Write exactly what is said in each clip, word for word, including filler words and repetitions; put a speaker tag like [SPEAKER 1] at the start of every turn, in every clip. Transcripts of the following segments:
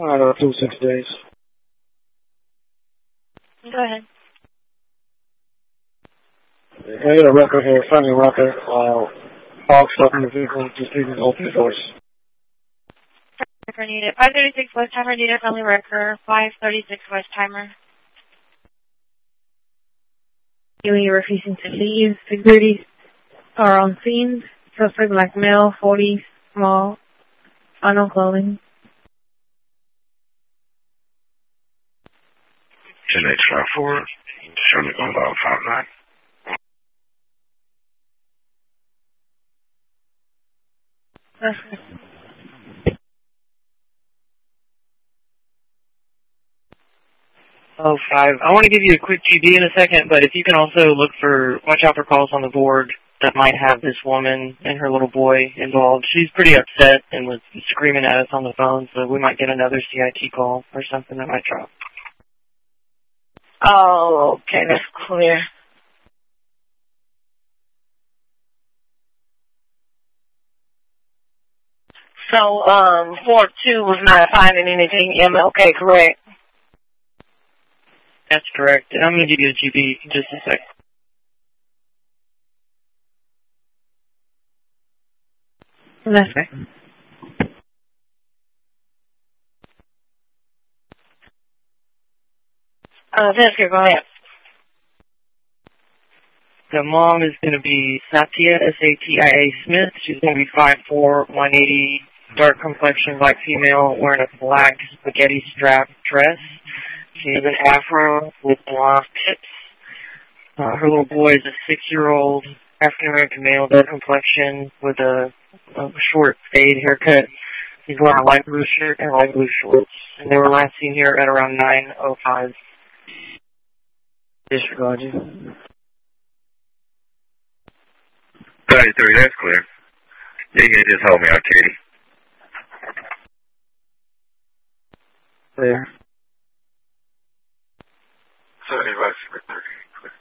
[SPEAKER 1] I know, two six days.
[SPEAKER 2] Go ahead.
[SPEAKER 1] I got a record here, friendly record. Uh, hog stuffing the vehicle, just leaving open doors.
[SPEAKER 2] Record needed. five thirty-six West Timer needed, friendly record. five thirty-six West Timer.
[SPEAKER 3] You are refusing to leave. Security are on scene. Suspect black male, forty, small, unknown clothing.
[SPEAKER 4] ten eight five four, show me one five five nine.
[SPEAKER 5] Oh, five. I want to give you a quick G D in a second, but if you can also look for, watch out for calls on the board that might have this woman and her little boy involved. She's pretty upset and was screaming at us on the phone, so we might get another C I T call or something that might drop.
[SPEAKER 2] Oh, okay, that's clear. So, um, four two was not finding anything M L K, correct?
[SPEAKER 5] That's correct. And I'm going to give you a G B in just a sec.
[SPEAKER 3] That's right.
[SPEAKER 2] Uh, Jessica, go ahead.
[SPEAKER 5] The mom is going to be Satya, S A T I A Smith. She's going to be five four, one eighty, dark complexion, black female, wearing a black spaghetti strap dress. She has an afro with blonde tips. Uh, her little boy is a six-year-old African-American male, dark complexion, with a, a short fade haircut. He's wearing a light blue shirt and light blue shorts. And they were last seen here at around nine oh five. Disregard you.
[SPEAKER 4] thirty-three, that's clear. Yeah, yeah, just hold me out, Katie.
[SPEAKER 5] Clear.
[SPEAKER 4] seventy-five, thirty, clear.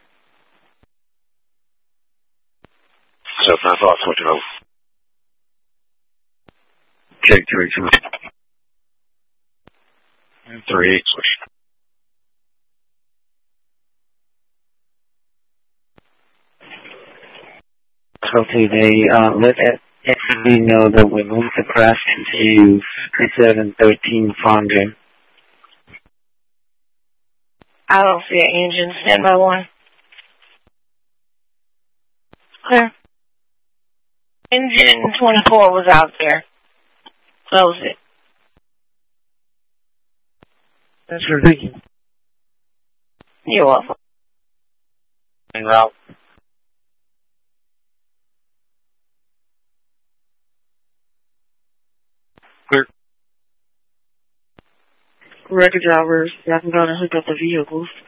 [SPEAKER 4] So, nine five, switch it over. K three, two. three, eight, switch.
[SPEAKER 6] Okay, they uh, let F C B know that we moved the crash to fifty-seven thirteen Fondren.
[SPEAKER 2] I don't see an engine. Stand by one. Clear. Engine twenty-four was out there. Close it.
[SPEAKER 5] That's ridiculous.
[SPEAKER 2] You're welcome.
[SPEAKER 6] En route.
[SPEAKER 5] Clear. Record drivers, you haven't gone to hook up the vehicles.